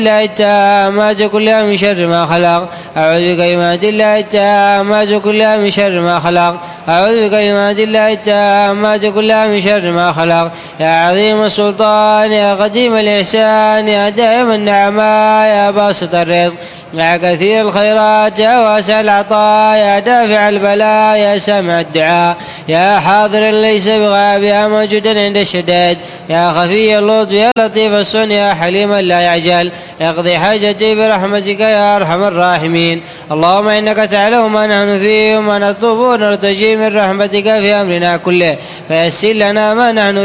الله التامات كلها من شر ما خلق. أعوذ بكلمات الله التامات كلها من شر ما خلق. أعوذ بكلمات الله التامات كلها من شر ما خلق. يا عظيم السلطان يا قديم الإحسان يا دائم النعماء يا باسط الرزق يا كثير الخيرات يا واسع العطاء يا دافع البلاء يا سامع الدعاء يا حاضر ليس بغائب يا موجودا عند الشدائد يا خفي اللطف يا لطيف الصنع يا حليما لا يعجل اقضي حاجتي برحمتك يا أرحم الراحمين. اللهم إنك تعلم ما نحن فيه وما نطلب ونرتجي من رحمتك في أمرنا كله فيسر لنا ما نحن